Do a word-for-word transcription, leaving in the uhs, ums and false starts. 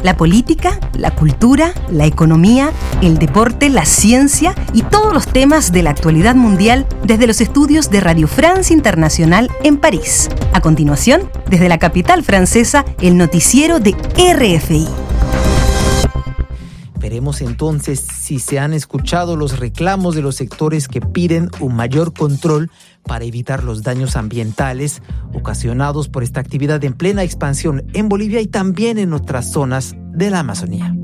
La política, la cultura, la economía, el deporte, la ciencia y todos los temas de la actualidad mundial desde los estudios de Radio France Internacional en París. A continuación, desde la capital francesa, el noticiero de R F I. Veremos entonces si se han escuchado los reclamos de los sectores que piden un mayor control para evitar los daños ambientales ocasionados por esta actividad en plena expansión en Bolivia y también en otras zonas de la Amazonía.